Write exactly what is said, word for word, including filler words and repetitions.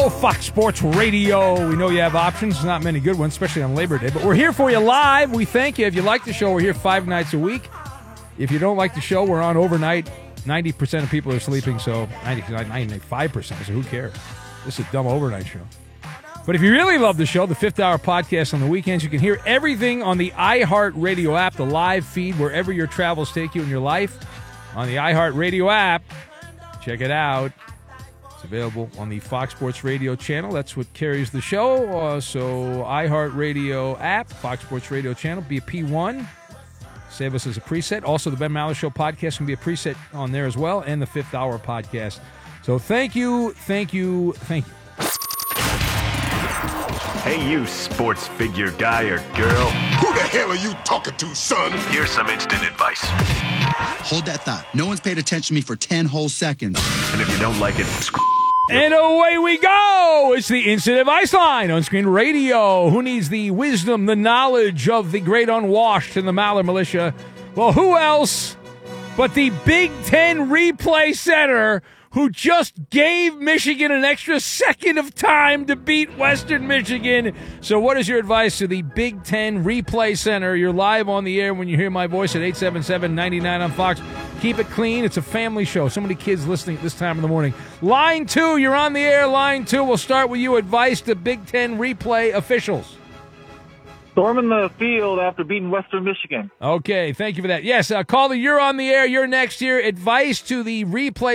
Show, Fox Sports Radio. We know you have options, not many good ones, especially on Labor Day. But we're here for you live. We thank you. If you like the show, we're here five nights a week. If you don't like the show, we're on overnight. ninety percent of people are sleeping, so ninety, ninety-five percent, so who cares? This is a dumb overnight show. But if you really love the show, the Fifth Hour podcast on the weekends, you can hear everything on the iHeartRadio app, the live feed, wherever your travels take you in your life. On the iHeartRadio app, check it out. It's available on the Fox Sports Radio channel. That's what carries the show. Uh, so iHeartRadio app, Fox Sports Radio channel, be a P one. Save us as a preset. Also, the Ben Maller Show podcast can be a preset on there as well, and the Fifth Hour podcast. So thank you, thank you, thank you. Hey, you sports figure guy or girl. Who the hell are you talking to, son? Here's some instant advice. Hold that thought. No one's paid attention to me for ten whole seconds. And if you don't like it, screw. And away we go. It's the Instant Advice Line on Screen Radio. Who needs the wisdom, the knowledge of the great unwashed in the Maller Militia? Well, who else but the Big Ten Replay Center, who just gave Michigan an extra second of time to beat Western Michigan. So what is your advice to the Big Ten Replay Center? You're live on the air when you hear my voice at eight seven seven, nine nine on Fox. Keep it clean. It's a family show. So many kids listening at this time in the morning. Line two, you're on the air. Line two, we'll start with you. Advice to Big Ten Replay officials. Storming the field after beating Western Michigan. Okay, thank you for that. Yes, uh, caller, you're on the air. You're next here. Advice to the replay